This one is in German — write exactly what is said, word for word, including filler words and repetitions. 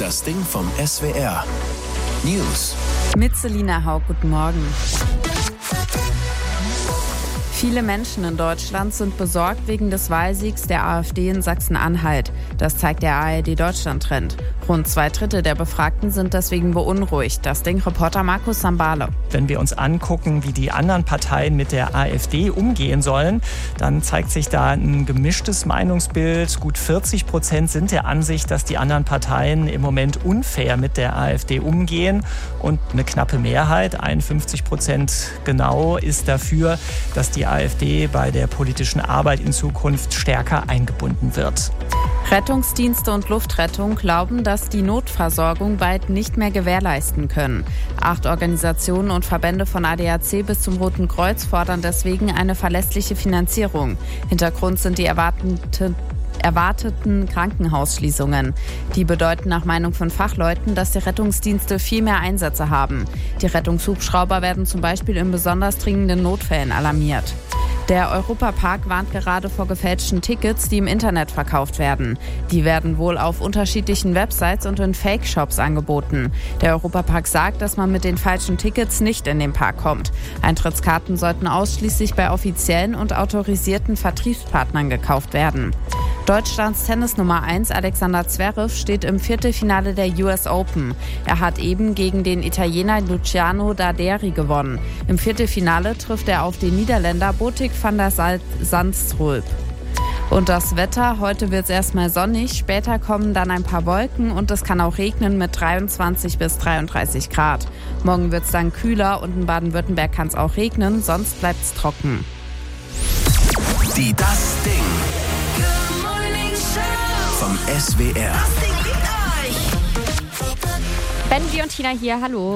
Das Ding vom S W R. News. Mit Selina Haug, guten Morgen. Viele Menschen in Deutschland sind besorgt wegen des Wahlsiegs der AfD in Sachsen-Anhalt. Das zeigt der A R D-Deutschland-Trend. Rund zwei Drittel der Befragten sind deswegen beunruhigt. Das Ding-Reporter Markus Sambale. Wenn wir uns angucken, wie die anderen Parteien mit der AfD umgehen sollen, dann zeigt sich da ein gemischtes Meinungsbild. Gut vierzig Prozent sind der Ansicht, dass die anderen Parteien im Moment unfair mit der AfD umgehen. Und eine knappe Mehrheit, einundfünfzig Prozent genau, ist dafür, dass die AfD bei der politischen Arbeit in Zukunft stärker eingebunden wird. Rettungsdienste und Luftrettung glauben, dass die Notversorgung bald nicht mehr gewährleisten können. Acht Organisationen und Verbände von A D A C bis zum Roten Kreuz fordern deswegen eine verlässliche Finanzierung. Hintergrund sind die erwarteten erwarteten Krankenhausschließungen. Die bedeuten nach Meinung von Fachleuten, dass die Rettungsdienste viel mehr Einsätze haben. Die Rettungshubschrauber werden zum Beispiel in besonders dringenden Notfällen alarmiert. Der Europapark warnt gerade vor gefälschten Tickets, die im Internet verkauft werden. Die werden wohl auf unterschiedlichen Websites und in Fake-Shops angeboten. Der Europapark sagt, dass man mit den falschen Tickets nicht in den Park kommt. Eintrittskarten sollten ausschließlich bei offiziellen und autorisierten Vertriebspartnern gekauft werden. Deutschlands Tennis Nummer eins Alexander Zverev steht im Viertelfinale der U S Open. Er hat eben gegen den Italiener Luciano Darderi gewonnen. Im Viertelfinale trifft er auf den Niederländer Botic van der Zandschulp. Und das Wetter, heute wird es erstmal sonnig, später kommen dann ein paar Wolken und es kann auch regnen mit dreiundzwanzig bis dreiunddreißig Grad. Morgen wird es dann kühler und in Baden-Württemberg kann es auch regnen, sonst bleibt es trocken. Die Das Ding vom S W R. Benji und Tina hier, hallo.